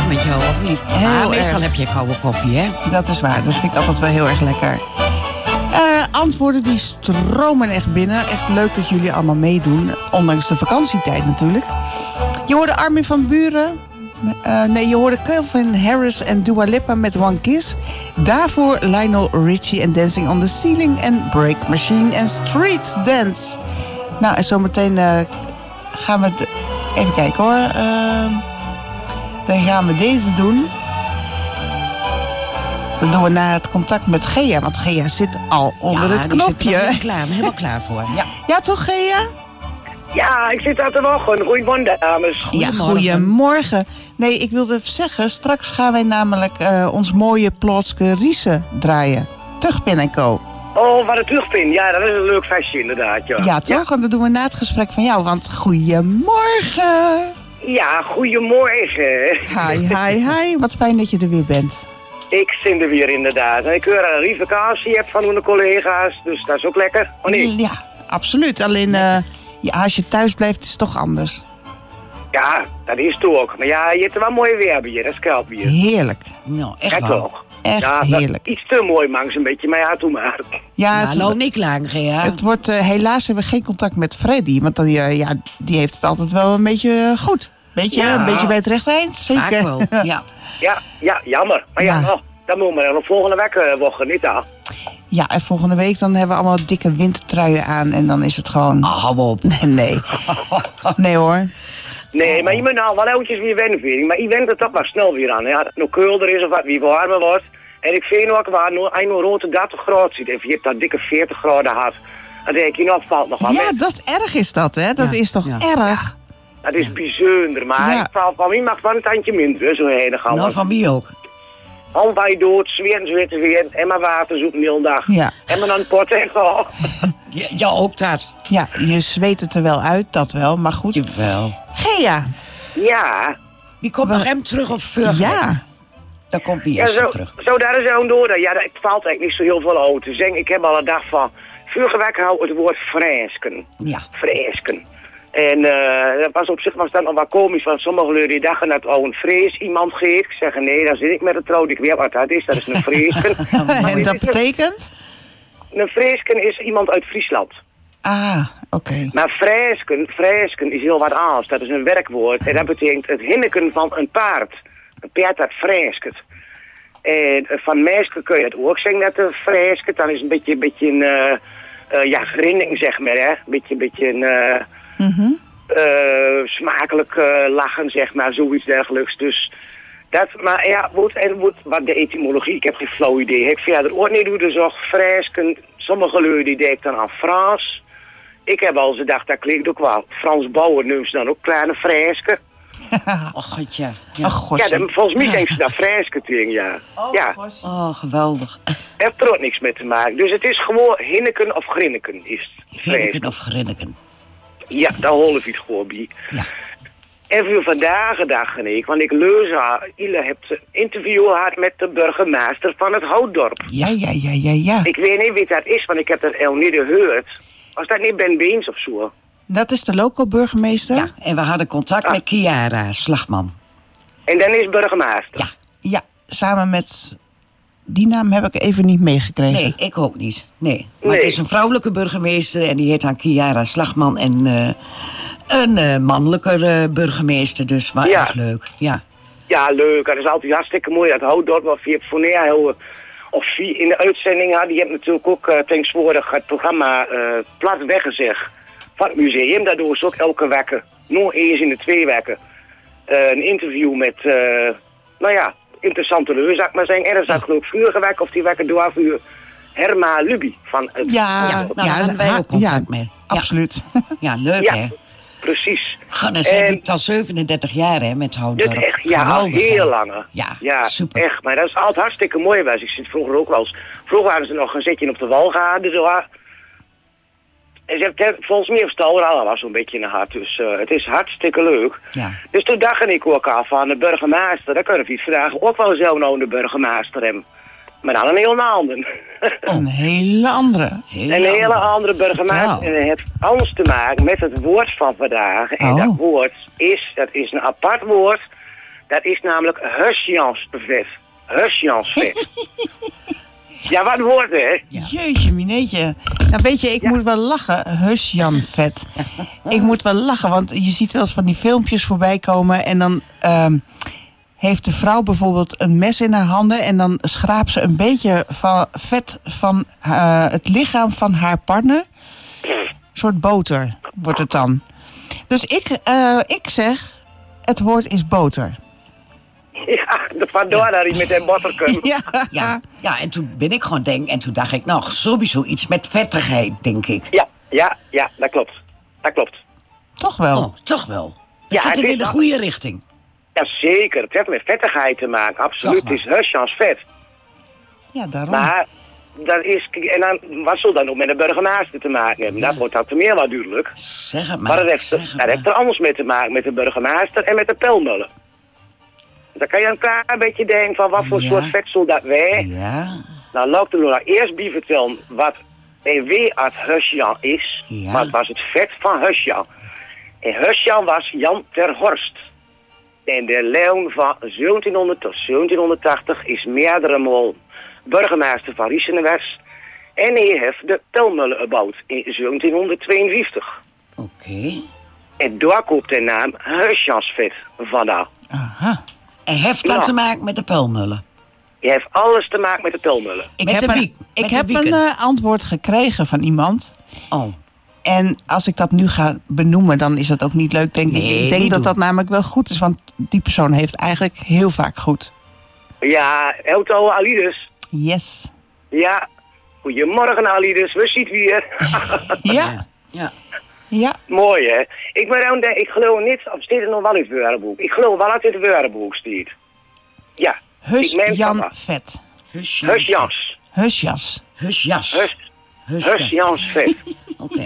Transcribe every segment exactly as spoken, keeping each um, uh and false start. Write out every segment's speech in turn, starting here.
met jou, of niet? Heel ah, meestal erg. heb je koude koffie, hè? Dat is waar, dat vind ik altijd wel heel erg lekker. Uh, antwoorden die stromen echt binnen. Echt leuk dat jullie allemaal meedoen. Ondanks de vakantietijd natuurlijk. Je hoorde Armin van Buuren. Uh, nee, je hoorde Calvin Harris en Dua Lipa met One Kiss. Daarvoor Lionel Richie en Dancing on the Ceiling. En Break Machine en Street Dance. Nou, en zometeen uh, gaan we... De... Even kijken hoor. Uh, dan gaan we deze doen. Dat doen we na het contact met Gea. Want Gea zit al onder ja, het knopje. Ja, klaar, helemaal klaar voor. Ja, ja toch Gea? Ja, ik zit daar te wachten. Goedemorgen, dames. Goedemorgen. Ja, goedemorgen. Nee, ik wilde even zeggen, straks gaan wij namelijk uh, ons mooie plotske Riese draaien. Tugpin en Co. Oh, wat een Tugpin. Ja, dat is een leuk feestje inderdaad. Ja, ja toch? Ja. En dat doen we na het gesprek van jou. Want goedemorgen. Ja, goedemorgen. Hi, hi, hi. Wat fijn dat je er weer bent. Ik zit er weer inderdaad. En ik hoor dat je vakantie hebt van mijn collega's. Dus dat is ook lekker. Oh nee? Ja, absoluut. Alleen uh, ja, als je thuis blijft is het toch anders. Ja, dat is het ook. Maar ja, je hebt er wel mooi weer bij je. Dat is koud weer. Heerlijk. Nou, echt ja, wel. Toch. Echt ja, heerlijk. Iets te mooi, mangs een beetje. Maar ja, doe maar. Ja, het nou, loopt niet lang, Gea. Het wordt, uh, helaas hebben we geen contact met Freddy. Want die, uh, ja, die heeft het altijd wel een beetje goed. Beetje, ja. Een beetje bij het rechte eind. Zeker. Vaak wel, ja. ja, ja, jammer. Maar ja, ja nou, dan moeten we nog volgende week uh, wachten, niet al. Ja, en volgende week dan hebben we allemaal dikke wintertruien aan. En dan is het gewoon... Oh, hou op. Nee, nee. Nee hoor. Nee, maar je moet nou wel eventjes weer wennen, vind ik. Maar je went er toch wel snel weer aan. Ja, dat het nog koelder is of wat, wie warmer wordt. En ik vind ook waar hij nog rond dertig graden zit. En je hebt dat dikke veertig graden had. Dan denk je, nou valt nog wel Ja, met. dat erg is dat, hè? Dat ja, is toch ja. erg? Ja, dat is ja. bijzonder. Maar ja. van, van wie mag wel een tandje minder, zo heen gaan. Nou, van wie ook. Hand bij dood, zweren, zweten, zweren. En maar water zoeken de hele dag. Ja. En maar dan pot en go. Ja, ja, ook dat. Ja, je zweet het er wel uit, dat wel. Maar goed. Jawel. Gea. Ja. Wie komt nog hem terug of voor? Ja. Dan komt wie ja, eerst zo, terug. Zo, daar is zo'n door. Ja, het valt eigenlijk niet zo heel veel over te zeggen. Ik heb al een dag van... Vorige week hou het woord fresken. Ja. Fresken. En uh, dat was op zich was dat nog wel komisch. Want sommige lui die dachten dat oh, een vrees iemand geeft. Ik zeg nee, dan zit ik met het trouw. Ik weet wat dat is. Dat is een fresken. En dat betekent? Een fresken is iemand uit Friesland. Ah, oké. Okay. Maar fresken, fresken is heel wat anders. Dat is een werkwoord. En dat betekent het hinneken van een paard. Een paard dat fresket. En uh, van meisken kun je het ook zeggen dat het fresket. Dan is het een beetje, een beetje een, uh, uh, ja, grinning zeg maar, hè. Een beetje, een beetje een, uh, mm-hmm. uh, smakelijk uh, lachen, zeg maar, zoiets dergelijks. Dus dat, maar ja, wat, en wat, wat de etymologie, ik heb geen flauw idee. Ik verder ook niet hoe de zorg fresken. Sommige lui die denken dan aan Frans. Ik heb al eens gedacht, dat klinkt ook wel. Frans bouwen noemen ze dan ook kleine fresken. Oh, god, ja. Ja, oh, ja dan, volgens mij denken ze dat fresken tegen, ja. Oh, ja. Oh, geweldig. Heeft er ook niks mee te maken. Dus het is gewoon hinneken of grinneken. Is hinneken of grinneken. Ja, daar holen we het gewoon bij. Ja. En voor vandaag dacht ik, want ik lees haar, Ile hebt een interview gehad met de burgemeester van het Houtdorp. Ja, ja, ja, ja, ja. Ik weet niet wie dat is, want ik heb dat al niet gehoord. Was dat niet Ben Beens of zo? Dat is de loco-burgemeester? Ja, en we hadden contact ah. met Chiara Slagman. En dan is burgemeester? Ja. Ja, samen met... Die naam heb ik even niet meegekregen. Nee, ik ook niet. Nee. Maar nee. het is een vrouwelijke burgemeester en die heet dan Chiara Slagman. En uh, een uh, mannelijke uh, burgemeester, dus wel ja. erg leuk. Ja. Ja, leuk. Dat is altijd hartstikke mooi. Dat Houtdorp, wat via Fonea heel... Of via in de uitzending had, die hebt natuurlijk ook uh, tegenwoordig het programma uh, plat weggezegd van het museum. Daardoor is ook elke week, nog eens in de twee weken, uh, een interview met, uh, nou ja, interessante leuzen, zou ik maar zeggen. En er zat geloof ik vorige week of die weken door voor Herma Luby van het... Ja, ja, nou, ja, daar hebben wij ook contact ja, mee. Ja. Absoluut. Ja, leuk ja, hè? Precies. Gaan, zij doet al zevenendertig jaar hè, met Houtdorp. Echt, ja, geweldig, heel hè? lang. Ja, ja, super. Echt, maar dat is altijd hartstikke mooi. Was. Ik zit vroeger ook wel eens... Vroeger hadden ze nog een zitje op de wal gehad. Dus, uh, en ze heeft volgens mij of Stalra was zo'n beetje in de hart. Dus uh, het is hartstikke leuk. Ja. Dus toen dacht ik ook al van de burgemeester. Dan kunnen we iets vragen. Ook wel zelf nou de burgemeester hem. Maar dan een heel andere. Een hele andere. Hele een hele andere, andere burgemeester. En het heeft alles te maken met het woord van vandaag. En oh. dat woord is, dat is een apart woord. Dat is namelijk Husjansvet. Husjansvet. Ja, wat woord, hè? Ja. Jeetje, mineetje. Nou, weet je, ik ja. moet wel lachen. Husjanvet. Ik moet wel lachen, want je ziet wel eens van die filmpjes voorbij komen. En dan uh, heeft de vrouw bijvoorbeeld een mes in haar handen. En dan schraapt ze een beetje van vet van uh, het lichaam van haar partner. Een soort boter wordt het dan. Dus ik, uh, ik zeg, het woord is boter. Ja, vandaar ja. dat hij met een boter komt. Ja. Ja. ja, en toen ben ik gewoon denk, en toen dacht ik nog, sowieso iets met vettigheid, denk ik. Ja, ja, ja, dat klopt. Dat klopt. Toch wel? Oh, toch wel. We ja, zitten in de goede richting. Ja, zeker. Het heeft met vettigheid te maken, absoluut. Het is Husjansvet. Ja, daarom. Maar, dat is, en dan, wat zal dat nog met de burgemeester te maken hebben? Ja. Dat wordt al te meer wat duidelijk. Zeg het maar. Maar dat heeft, dat heeft er anders mee te maken met de burgemeester en met de pelmullen. Dan kan je een klein beetje denken van wat voor ja. soort vetsel dat wij. Ja. Nou, laat ik er nou eerst bij vertellen wat en wie het Husjan is. Ja. Wat was het vet van Husjan? En Husjan was Jan ter Horst. En de leeuw van zeventienhonderd tot zeventienhonderdtachtig is meerdere maal burgemeester van Riesenewers. En hij heeft de pelmullen gebouwd in zeventienhonderdtweeënvijftig. Oké. Okay. En daar komt de naam Husjansvet vandaan. Aha. En heeft dat nou. te maken met de pelmullen? Je heeft alles te maken met de pelmullen. Ik met heb de een, ik heb een uh, antwoord gekregen van iemand. Oh. En als ik dat nu ga benoemen, dan is dat ook niet leuk, denk nee, ik. Ik denk dat doen. dat namelijk wel goed is, want die persoon heeft eigenlijk heel vaak goed. Ja, Elto Alides. Yes. Ja, goedemorgen Alides, we zien weer. Ja. Ja. Ja. Mooi, hè? Ik, ben, ik geloof niet, of staat er nog wel in het woordenboek? Ik geloof wel dat het in het woordenboek staat. Ja. Husjanvet. Husjans. Husjas. Husjas. Husjansvet. Oké.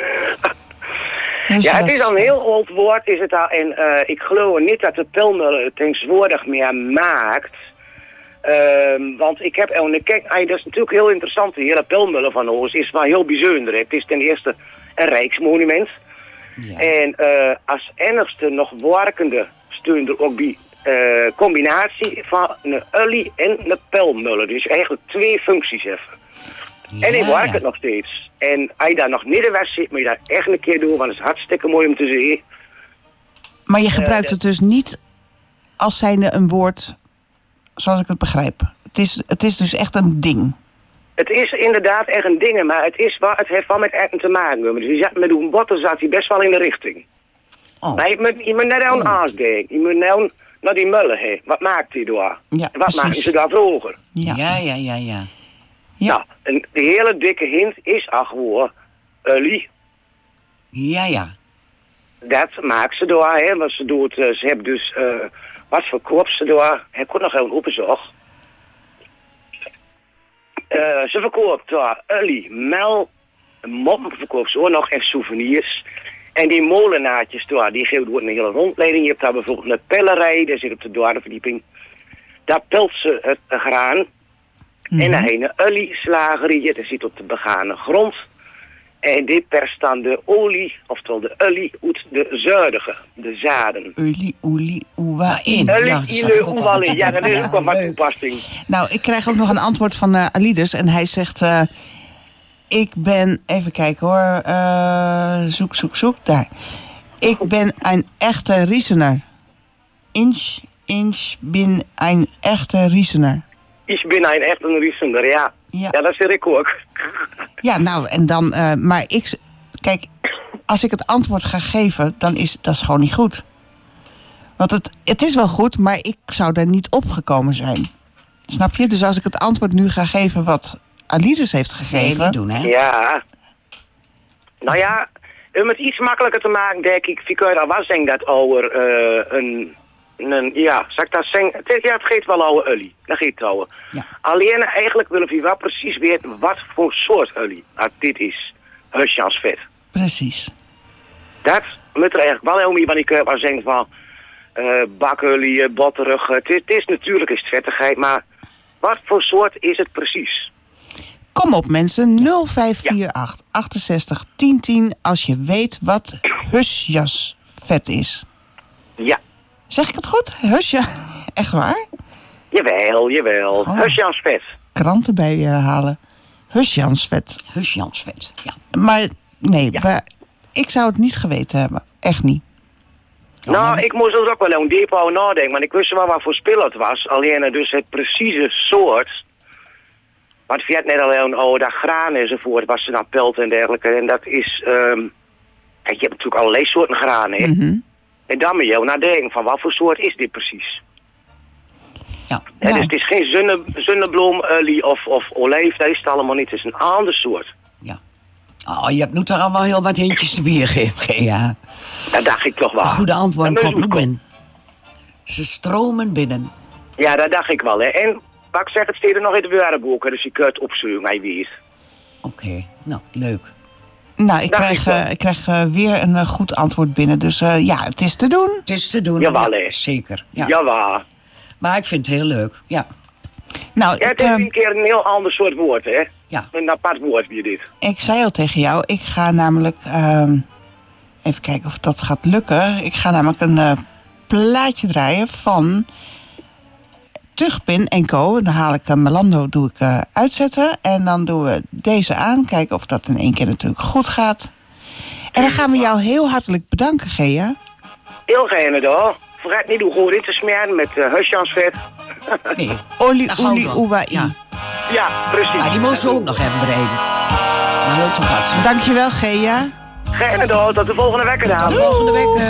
Ja, het is al een heel oud woord, is het al. En uh, ik geloof niet dat de pelmullen het tegenwoordig meer maakt. Uh, want ik heb, en kijk, dat is natuurlijk heel interessant. De hele pelmullen van ons is wel heel bijzonder. Het is ten eerste een rijksmonument. Ja. En uh, als enigste nog werkende steun er ook bij uh, combinatie van een olie en een pelmullen. Dus eigenlijk twee functies hebben. Ja, en ik werk ja. het nog steeds. En als je daar nog niet in weg zit, moet je daar echt een keer doen, want het is hartstikke mooi om te zien. Maar je gebruikt uh, het dus niet als zijnde een woord, zoals ik het begrijp. Het is, het is dus echt een ding. Het is inderdaad echt een ding, maar het, is wel, het heeft wel met eten te maken. Dus je zat met een botten zat hij best wel in de richting. Oh. Maar je moet, je moet net aan oh. aandenken. Je moet nou naar die mullen heen. Wat maakt hij daar? Ja, en wat maken ze daar vroeger? Ja, ja, ja, ja. ja. Ja. Nou, een de hele dikke hint is ach gewoon olie. Ja, ja. Dat maakt ze daar, hè. Want ze doet, uh, ze hebben dus, uh, wat verkoopt ze daar? Ik kon nog even opzoeken. Uh, ze verkoopt daar olie, mel, moppen verkoopt ze ook nog en souvenirs. En die molenaartjes daar, die geven een hele rondleiding. Je hebt daar bijvoorbeeld een pellerij, daar zit op de derde verdieping. Daar pelt ze het graan. Mm-hmm. En dan heen een olieslagerie, dat zit op de begane grond. En dit perst dan de olie, oftewel de olie, uit de zuidige, de zaden. Olie, olie, oewa in. Olie, ja, ile, oewa in. Ja, dat is ook wel wat toepassing. Nou, ik krijg ook nog een antwoord van uh, Alides. En hij zegt, uh, ik ben, even kijken hoor, uh, zoek, zoek, zoek, daar. Ik ben een echte Riesener. Inch, inch, bin een echte Riesener. Ik ben een echt een Riesener, ja. ja. Ja, dat zeg ik ook. Ja, nou, en dan, uh, maar ik, kijk, als ik het antwoord ga geven, dan is dat is gewoon niet goed. Want het, het is wel goed, maar ik zou daar niet opgekomen zijn. Snap je? Dus als ik het antwoord nu ga geven wat Alides heeft gegeven. Nee, doen, hè? Ja. Nou ja, om het iets makkelijker te maken, denk ik, ik kan was denk dat over uh, een, een, ja, zal ik dat zeggen? Het, ja, het geeft wel oude olie. Dat geeft het oude. Ja. Alleen eigenlijk willen we wel precies weten wat voor soort olie dat dit is. Husjansvet. Precies. Dat moet er eigenlijk wel heel meer, want ik uh, was zeggen van uh, bakolie, botterig. Het is, het is natuurlijk is het vettigheid, maar wat voor soort is het precies? Kom op mensen, nul vijf vier acht, achtenzestig, tien tien als je weet wat husjasvet is. Ja. Zeg ik het goed? Husje. Echt waar? Jawel, jawel. Oh. Husjansvet. Kranten bij uh, halen. Husjansvet. Husjansvet, ja. Maar nee, Ja. we, ik zou het niet geweten hebben. Echt niet. Nou, ik moest er ook wel een diep over nadenken, want ik wist wel wat voor spel het was. Alleen dus het precieze soort. Want je had net alleen oh, dat graan enzovoort, was ze dan pelt en dergelijke. En dat is, um, kijk, je hebt natuurlijk allerlei soorten granen, hè. Mm-hmm. En dan moet je ook nadenken van wat voor soort is dit precies. Ja. Hè, Ja. dus het is geen zonne, zonnebloem, olie of, of olijf, dat is het allemaal niet. Het is een ander soort. ja. Oh, je hebt nu toch al wel heel wat hintjes te bier gegeven, ja. Dat dacht ik toch wel. De goede antwoord Dat komt is nu goed. binnen. Ze stromen binnen. Ja, dat dacht ik wel, hè. En, wat ik zeg, het staat er nog in de woordenboeken, dus je kunt het opzoeken, hij weet. Oké, nou, leuk. Nou, ik Dacht krijg, ik wel. uh, ik krijg uh, weer een uh, goed antwoord binnen. Dus uh, ja, het is te doen. Het is te doen. Jawel, ja, hè. zeker. Ja. Jawel. Maar ik vind het heel leuk, ja. Nou, Ja, ik, het is uh, een keer een heel ander soort woord, hè. Ja. Een apart woord weer dit. ik zei al tegen jou, ik ga namelijk... Uh, even kijken of dat gaat lukken. Ik ga namelijk een uh, plaatje draaien van Tugpin en Co. Dan haal ik uh, Melando doe ik, uh, uitzetten. En dan doen we deze aan. Kijken of dat in één keer natuurlijk goed gaat. En dan gaan we jou heel hartelijk bedanken, Gea. Heel gerne, hoor. Vergeet niet hoe goed in te smeren met uh, husjansvet. Nee. Oli, Dat gaan we uli, doen. uwa, i. Ja. Ja, precies. Ja, die moest ze ook nog even bereiden. Maar heel toepasselijk. Dankjewel, Gea. Gerne, hoor. Tot de volgende week dan. Tot volgende week.